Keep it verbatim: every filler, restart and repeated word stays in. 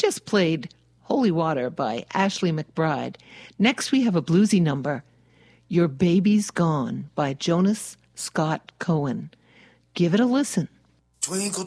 just played Holy Water by Ashley McBryde. Next we have a bluesy number, Your Baby's Gone by Jonas Scott Cohen. Give it a listen. Twinkle,